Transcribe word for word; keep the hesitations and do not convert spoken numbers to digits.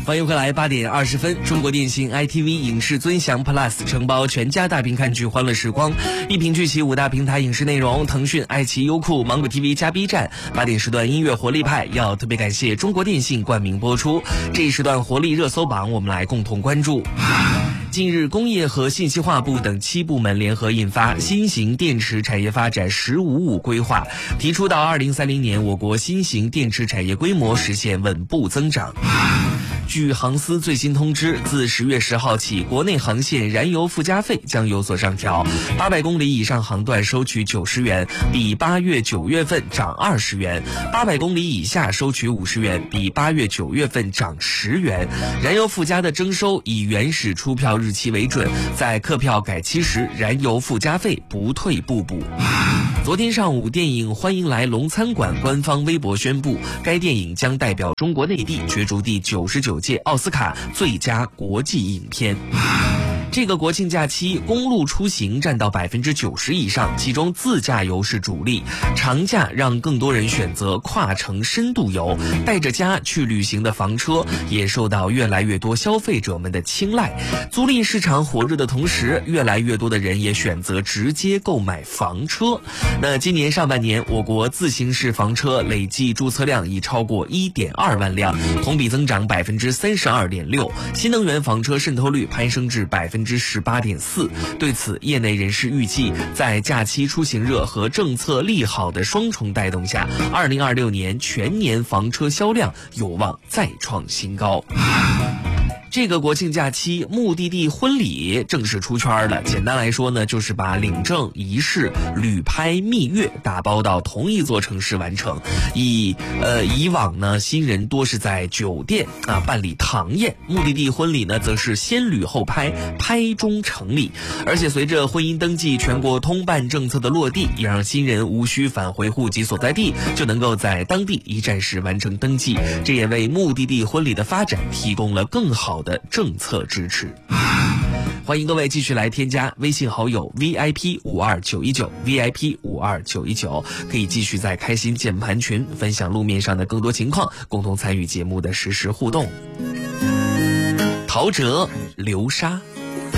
欢迎回来，八点二十分，中国电信 I T V 影视尊享 Plus 承包全家大屏看剧欢乐时光，一屏聚齐五大平台影视内容，腾讯、爱奇艺、优酷、芒果 T V 加 B 站。八点时段音乐活力派要特别感谢中国电信冠名播出。这一时段活力热搜榜，我们来共同关注。近日，工业和信息化部等七部门联合印发《新型电池产业发展“十五五”规划》，提出到二零三零年，我国新型电池产业规模实现稳步增长。据航司最新通知，自十月十号起，国内航线燃油附加费将有所上调，八百公里以上航段收取九十元，比八月九月份涨二十元；八百公里以下收取五十元，比八月九月份涨十元。燃油附加的征收以原始出票日期为准，在客票改期时，燃油附加费不退不补。昨天上午，电影《欢迎来龙餐馆》官方微博宣布，该电影将代表中国内地角逐第九十九届奥斯卡最佳国际影片。这个国庆假期，公路出行占到百分之九十以上，其中自驾游是主力。长假让更多人选择跨城深度游，带着家去旅行的房车也受到越来越多消费者们的青睐。租赁市场火热的同时，越来越多的人也选择直接购买房车。那今年上半年，我国自行式房车累计注册量已超过 一点二万辆，同比增长百分之三十二点六，新能源房车渗透率攀升至百分之十八点四。对此，业内人士预计，在假期出行热和政策利好的双重带动下，二零二六年全年房车销量有望再创新高。这个国庆假期，目的地婚礼正式出圈了。简单来说呢，就是把领证仪式、旅拍、蜜月打包到同一座城市完成。以呃以往呢，新人多是在酒店啊办理堂宴，目的地婚礼呢，则是先旅后拍，拍中成礼。而且随着婚姻登记全国通办政策的落地，也让新人无需返回户籍所在地，就能够在当地一站式完成登记。这也为目的地婚礼的发展提供了更好的政策支持。欢迎各位继续来添加微信好友 V I P 五二九一九 V I P 五二九一九，可以继续在开心键盘群分享路面上的更多情况，共同参与节目的实时互动。陶喆、流沙。